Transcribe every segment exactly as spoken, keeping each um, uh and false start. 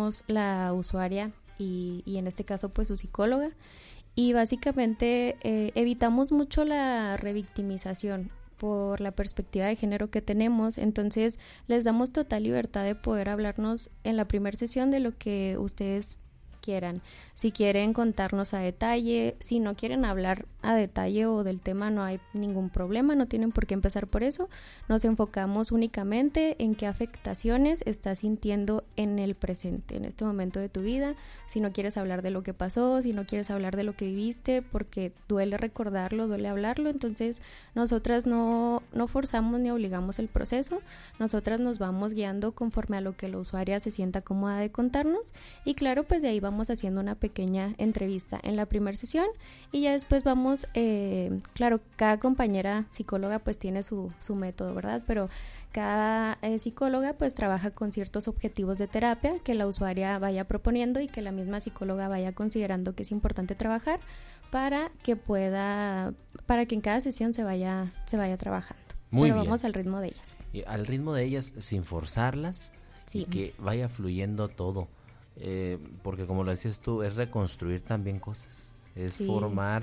somos la usuaria y, y en este caso pues su psicóloga. Y básicamente eh, evitamos mucho la revictimización por la perspectiva de género que tenemos, entonces les damos total libertad de poder hablarnos en la primera sesión de lo que ustedes quieran. Si quieren contarnos a detalle, si no quieren hablar a detalle o del tema, no hay ningún problema, no tienen por qué empezar por eso. Nos enfocamos únicamente en qué afectaciones estás sintiendo en el presente, en este momento de tu vida. Si no quieres hablar de lo que pasó, si no quieres hablar de lo que viviste, porque duele recordarlo, duele hablarlo, entonces nosotras no, no forzamos ni obligamos el proceso. Nosotras nos vamos guiando conforme a lo que la usuaria se sienta cómoda de contarnos, y claro, pues de ahí vamos vamos haciendo una pequeña entrevista en la primera sesión, y ya después vamos, eh, claro, cada compañera psicóloga pues tiene su, su método, ¿verdad? Pero cada eh, psicóloga pues trabaja con ciertos objetivos de terapia que la usuaria vaya proponiendo y que la misma psicóloga vaya considerando que es importante trabajar para que pueda, para que en cada sesión se vaya, se vaya trabajando. Muy Pero bien. Vamos al ritmo de ellas. Y al ritmo de ellas, sin forzarlas, sí. Y que vaya fluyendo todo. Eh, porque como lo decías tú, es reconstruir también cosas, es sí. formar,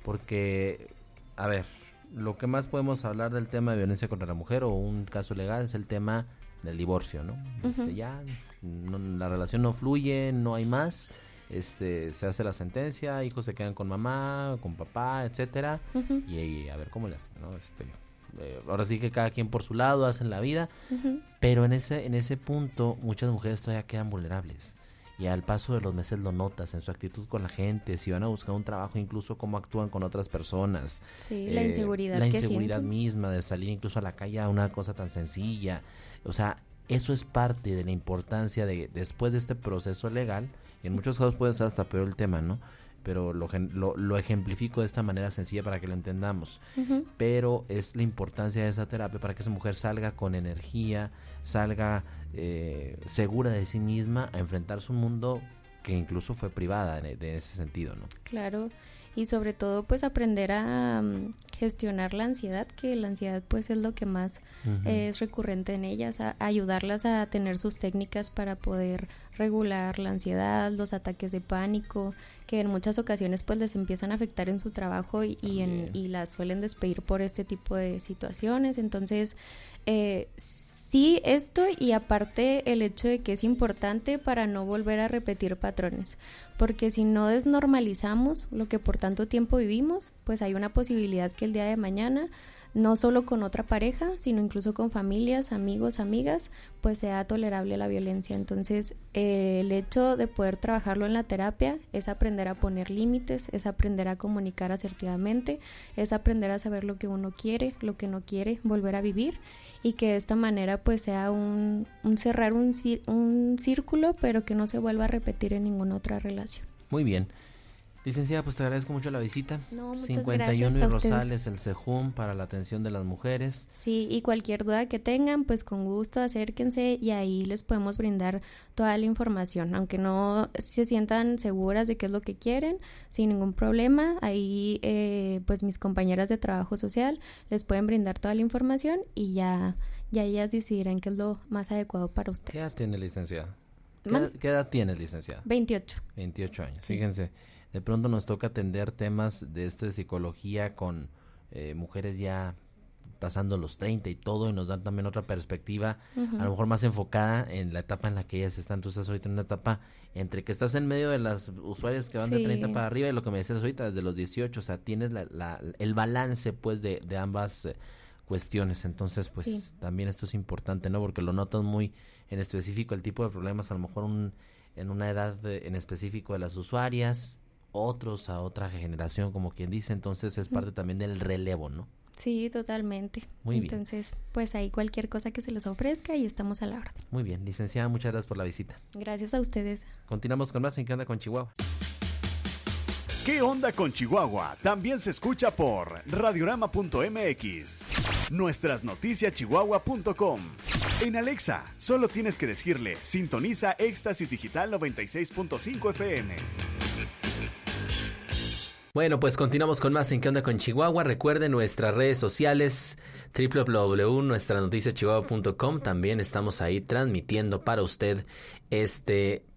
porque, a ver, lo que más podemos hablar del tema de violencia contra la mujer o un caso legal es el tema del divorcio, ¿no? Uh-huh. Este, ya no, la relación no fluye, no hay más, este, se hace la sentencia, hijos se quedan con mamá, con papá, etcétera, uh-huh. y, y a ver cómo le hacen, ¿no? Este, eh, ahora sí que cada quien por su lado hacen la vida, uh-huh. pero en ese, en ese punto muchas mujeres todavía quedan vulnerables. Y al paso de los meses lo notas en su actitud con la gente, si van a buscar un trabajo, incluso cómo actúan con otras personas. Sí, eh, la inseguridad La que inseguridad sienten. misma de salir incluso a la calle a una cosa tan sencilla. O sea, eso es parte de la importancia de, después de este proceso legal, y en muchos casos puede ser hasta peor el tema, ¿no? Pero lo, lo, lo ejemplifico de esta manera sencilla para que lo entendamos. Uh-huh. Pero es la importancia de esa terapia para que esa mujer salga con energía, salga eh, segura de sí misma a enfrentar su mundo que incluso fue privada de, de ese sentido, ¿no? Claro, y sobre todo pues aprender a um, gestionar la ansiedad, que la ansiedad pues es lo que más uh-huh. eh, es recurrente en ellas, a, a ayudarlas a tener sus técnicas para poder regular la ansiedad, los ataques de pánico, que en muchas ocasiones pues les empiezan a afectar en su trabajo y, y, en, y las suelen despedir por este tipo de situaciones. Entonces eh, sí, esto, y aparte el hecho de que es importante para no volver a repetir patrones, porque si no desnormalizamos lo que por tanto tiempo vivimos, pues hay una posibilidad que el día de mañana, no solo con otra pareja, sino incluso con familias, amigos, amigas, pues sea tolerable la violencia. Entonces, eh, el hecho de poder trabajarlo en la terapia es aprender a poner límites, es aprender a comunicar asertivamente, es aprender a saber lo que uno quiere, lo que no quiere, volver a vivir, y que de esta manera pues sea un, un cerrar un, un círculo, pero que no se vuelva a repetir en ninguna otra relación. Muy bien. Licenciada, pues te agradezco mucho la visita. No, muchas cincuenta y uno gracias a y Rosales, ustedes. el CEJUM para la atención de las mujeres. Sí, y cualquier duda que tengan, pues con gusto acérquense y ahí les podemos brindar toda la información, aunque no se sientan seguras de qué es lo que quieren, sin ningún problema. Ahí eh, pues mis compañeras de trabajo social les pueden brindar toda la información y ya, ya ellas decidirán qué es lo más adecuado para ustedes. ¿Qué edad tiene, licenciada? ¿Qué, edad, ¿Qué edad tienes, licenciada? veintiocho. veintiocho años, sí. Fíjense. De pronto nos toca atender temas de esta psicología con eh, mujeres ya pasando los treinta y todo, y nos dan también otra perspectiva, uh-huh. a lo mejor más enfocada en la etapa en la que ellas están. Tú estás ahorita en una etapa entre que estás en medio de las usuarias que van sí. de treinta para arriba, y lo que me decías ahorita desde los dieciocho, o sea, tienes la, la, el balance pues de, de ambas eh, cuestiones. Entonces pues sí. también esto es importante, ¿no? Porque lo notas muy en específico el tipo de problemas, a lo mejor un, en una edad de, en específico de las usuarias, otros a otra generación, como quien dice. Entonces es parte también del relevo, ¿no? Sí, totalmente. Muy bien. Entonces, pues ahí cualquier cosa que se les ofrezca y estamos a la orden. Muy bien, licenciada, muchas gracias por la visita. Gracias a ustedes. Continuamos con más en ¿Qué onda con Chihuahua? ¿Qué onda con Chihuahua? También se escucha por radiorama punto m x, nuestras noticias chihuahua punto com. En Alexa, solo tienes que decirle, sintoniza Éxtasis Digital noventa y seis punto cinco F M. Bueno, pues continuamos con más en ¿Qué onda con Chihuahua? Recuerden nuestras redes sociales, doble u doble u doble u punto nuestra noticia chihuahua punto com. También estamos ahí transmitiendo para usted este